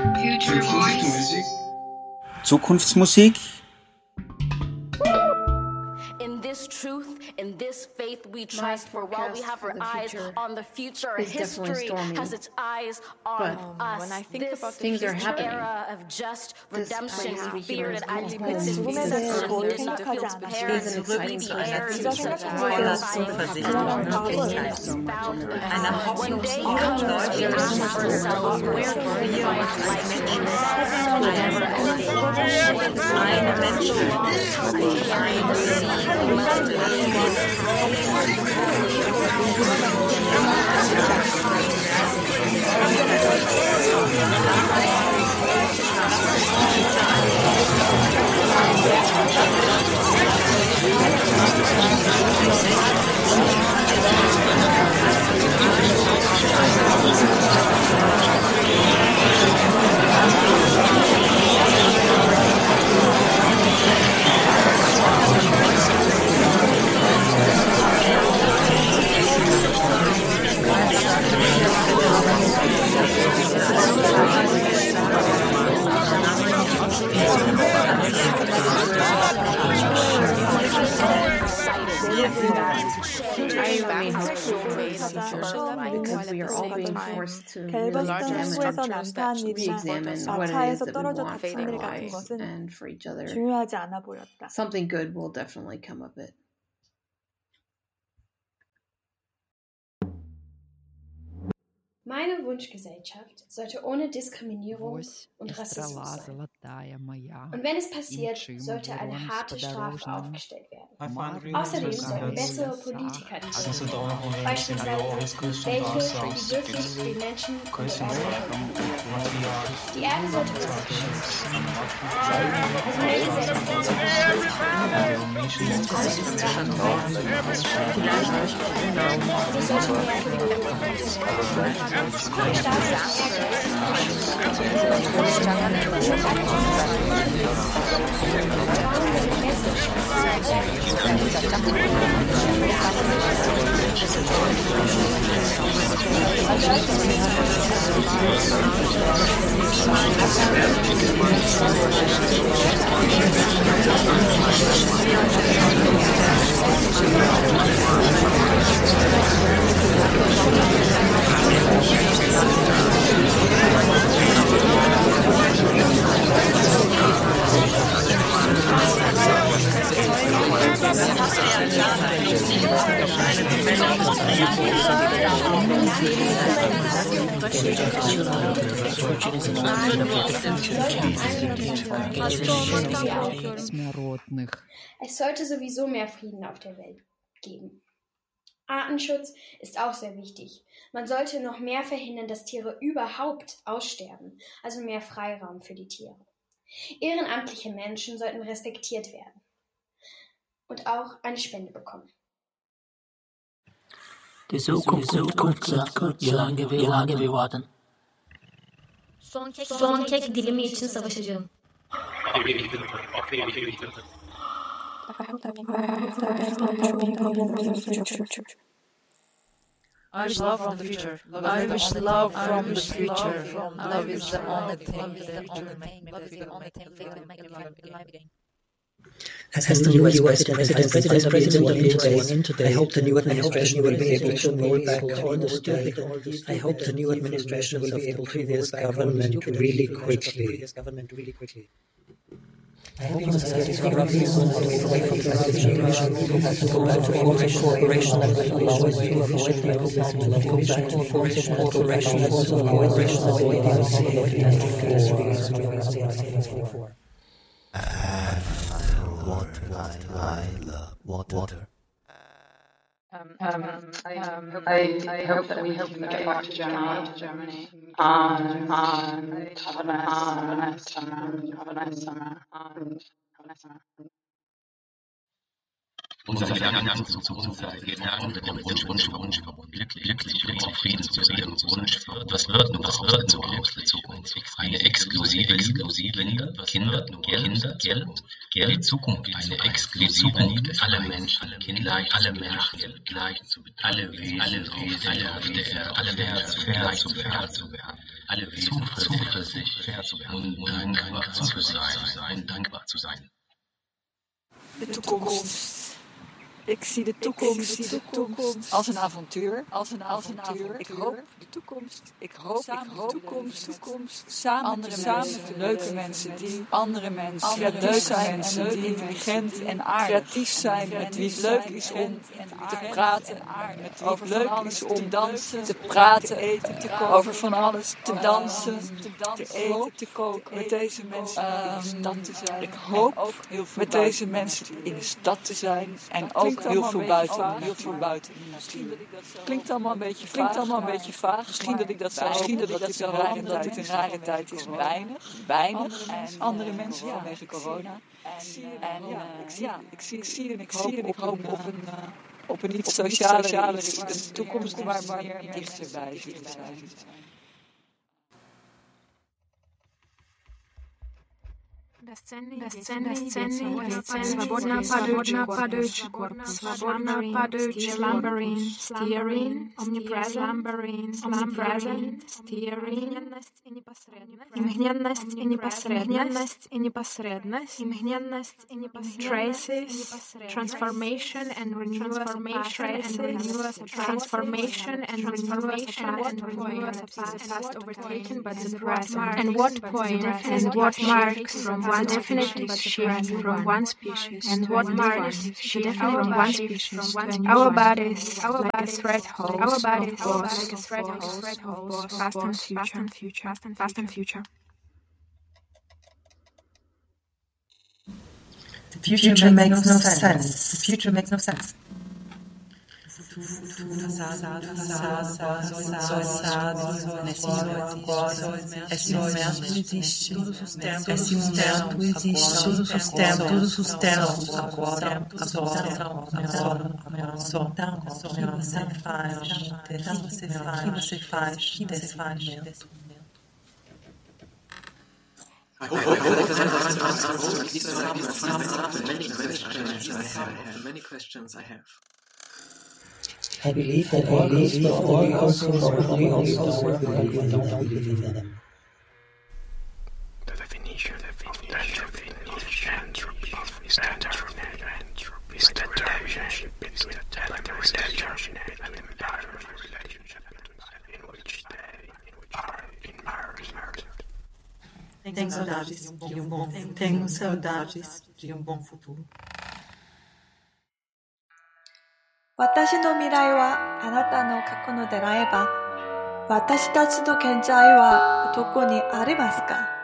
Future Voice. Zukunftsmusik. In this truth, in this faith we trust, for while we have our eyes on the future, history has its eyes on us. When I think about things are happening. Era of just redemption, we fear that I actually hope this 죽음에 대해서 뭘 생각하지 않았어요. 진짜 생각해보세요. One day comes we ask ourselves, where do we find life in because we are all being forced to 갤버스턴 연구에서 re-examine what it is 차에서 that we 떨어졌던 want for 친구들 our 같은 lives 것은 and for each other. 중요하지 않아 보였다. Something good will definitely come of it. Meine Wunschgesellschaft sollte ohne Diskriminierung und Rassismus sein. Und wenn es passiert, sollte eine harte Strafe aufgestellt werden. Außerdem sollten bessere Politiker die beispielsweise welche, die wirklich den Menschen und der Erde helfen. Die Erde sollte uns beschützen. Also mehr Gesetze. Wir sollten mehr Es sollte sowieso mehr Frieden auf der Welt geben. Artenschutz ist auch sehr wichtig. Man sollte noch mehr verhindern, dass Tiere überhaupt aussterben, also mehr Freiraum für die Tiere. Ehrenamtliche Menschen sollten respektiert werden und auch eine Spende bekommen. Die Zukunft yılan gibi vardı. Son kek dilimi için savaşacağım. I wish love from the future. I wish love from the future. Love is the only thing. Love is the only thing that can make life again. As the new US President of Ukraine, I hope the new administration will be able to roll back all the stuff. I hope the new administration will be able to roll this government really quickly. I hope the societies will away from the situation and go back to forces cooperation and allow us to avoid and go back to forces cooperation and cooperation before. Water. I hope that we can get back to Germany. Have a nice summer. Unser Gedanken zur Zukunft geht mit dem Wunsch verbunden, glücklich und zufrieden zu sein. Wunsch für was wird so glückliche Zukunft? Eine exklusive Liebe, Kinder, Geld, die Zukunft, eine exklusive Liebe, alle Menschen gleich zu betrachten, alle Wesen auf der Erde, alle Menschen fair zu behandeln, alle Wesen Zuversicht fair zu werden und dankbar zu sein. De toekomst. Ik zie de toekomst als een avontuur. Ik hoop de toekomst. Ik hoop de toekomst. Samen leuke mensen die andere mensen leuk zijn, mensen die intelligent en creatief zijn, met wie het leuk is om te praten, met wie het leuk is om dansen, te praten, eten, te koken, over van alles, te dansen, te eten, te koken, met deze mensen in de stad te zijn. Ik hoop ook met deze mensen in de stad te zijn en ook heel veel buiten. Klinkt allemaal een beetje vaag. Misschien dat ik dat zo hoop, dat het een rare tijd is. Weinig. En andere mensen vanwege corona. Ik zie en ik hoop op een iets socialere toekomst, maar meer dichterbij te zijn. Свободно падающий корпус, свободно падающий slumbering, steering, omnipresent, steering, имманентность и непосредственность, traces, transformation and renewal of past overtaken by the present, and what marks from one definitive shift from one species, and what marks the shift from one species to another. Our bodies like a thread hole, past and future. The future makes no sense. Esse momento existe, todos os tempos agora, você faz, many questions I have. I believe that all these will also only don't believe in them. The definition of entropy is that the relationship between the relationship and the relationship in which they are immersed. Tenho saudades de bom futuro. 私の未来はあなたの過去のであれば、私たちの現在はどこにありますか？